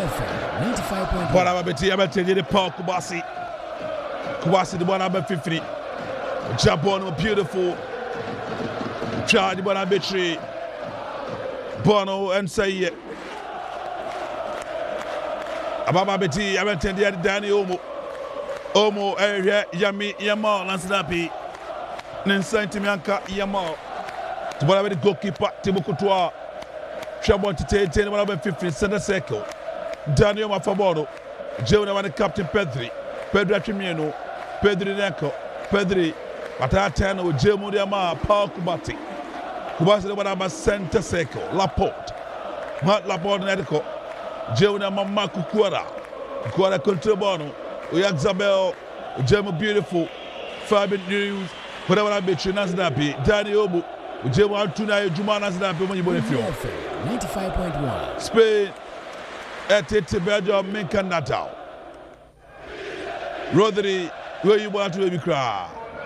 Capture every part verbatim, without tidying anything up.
ninety-five point one. Bwana babeti abetenye de Paul Kubasi. Kubasi the bwana abefifiri. Jabon beautiful. Charge the bwana abetri. Bono and say Ababa beti abetenye de Danny Omo. Omo area yami yama lansinapi. Ninsanti mianka yama. The bwana abeti goalkeeper Thibaut Courtois. Chabon tete tete the bwana abefifiri center circle. Daniel Mafaboro, Jona the captain Pedri, Pedri Chimieno, Pedri Neko, Pedri, Atatano, Jemu Diama, Paul Kubati, Kubasi the one center circle, Laporte, Matt Laporte Netico, Jona Mama Kukuara, Kuara Controbono, Uyakzabel, Jemu Beautiful, Fabian News, whatever I bet you, Naznapi, Danny Obu, Jemu Altuna, Jumana Naznapi, when you bought a few. ninety-five point one. Spain. Etete Belgium Minka Natal. Rodri, where you want to be cry?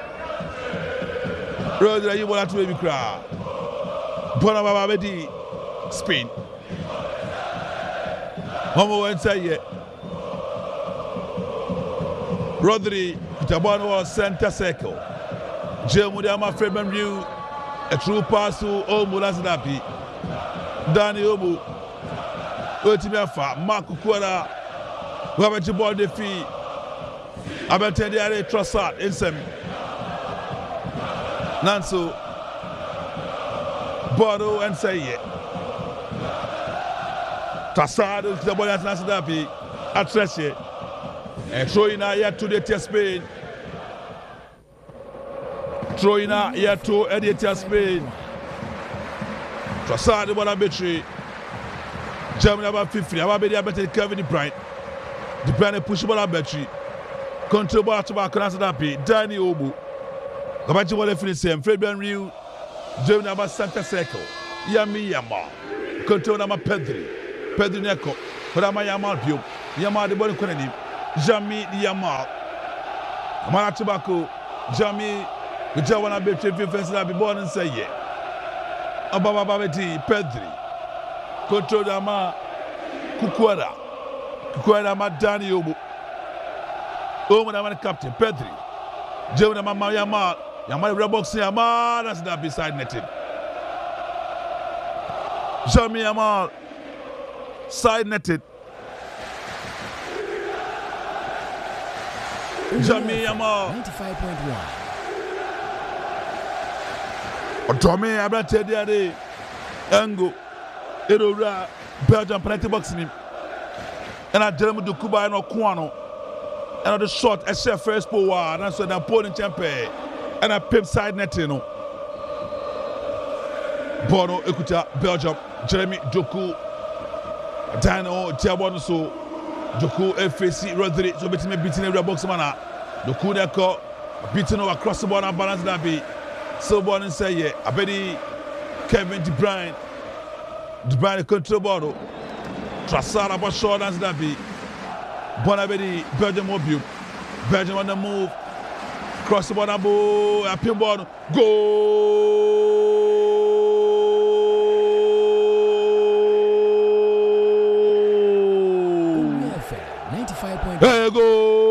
Rodri, you want to be cry? Bonababa Bedi, Spain. Homo and say it. Rodri, Tabano center circle. Jemudiama Freeman View, a true pass to Omulazanapi. Danny Obu. Otimiafa, Mark Kukuara, Robert Ball de Fee, Abetendiare Trossard, Insem, Nanso, Bordeaux, and Saye. Trossard, the ball at Nasadapi, at Tressie, and Troina yet to the test Spain. Troina yet to Edith Spain. Trossard, the ball at Betry. Germany about fifty. I'm about to Kevin De Bruyne. De Bruyne push ball at battery. Control ball to back. Danny Obu. Gabachi ball finish him. Fabian Rio. Germany about center circle. Yami Yama. Control number Pedri. Pedri Neko. Kodama Yamal Pio. Yama the ball in Kennedy. Jami Yamal. Amara Tobacco. Jami. The Jawana battery fifth and be born and say yeah. Ababa Babeti. Pedri. Control Dama Kukuara. Kukuara Dama Danny Obu. Omo Dama the captain, Pedri. Joe Dama Yamal. Yamal Rebox Yamal. That's not beside netted. Jami Yamal. Side netted. Jami Yamal. ninety-five point one. Otome Abrate Diade. Ango. Erora Belgium penalty box in him. And I Jeremy Dukuba and Okuano. And the shot a chef first power and I said I'm pulling champion. And I pimp side net you know. Bono Ekuta Belgium Jeremy Doku Dino Tiabono so Doku F C Rodri so betting me beating every box man. Doku Neko beating over across the board and balance that be. So Bono say yeah. I bet Kevin De Bruyne. De Bruyne control ball. Trossard about short as that be. Bonabedi, Belgium mobile. Belgium on the move. Cross the ball, a pin ball. Goal! ninety-five point one. There you go!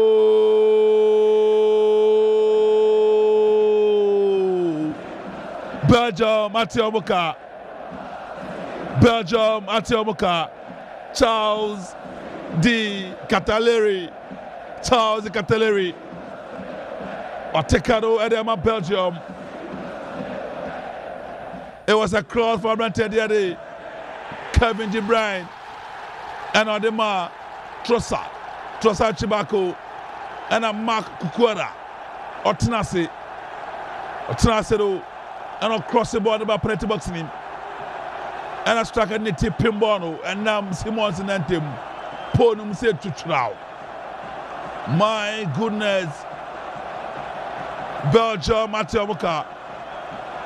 Belgium, Mathieu Boka. Belgium, Mathieu Boka, Charles D. Cataleri, Charles D. Cataleri, Watekado Edema, Belgium. It was a cross for Brandon Diade, Kevin De Bruyne, and Adema Trossard, Trossard Chibako, and a Mark Kukuara, Otinase, Otinase, and a cross the board about penalty boxing him. And I struck a native Pimbono, and now Simons and Antim. Ponum said to Trow. My goodness. Belgium, Mathieu Boka.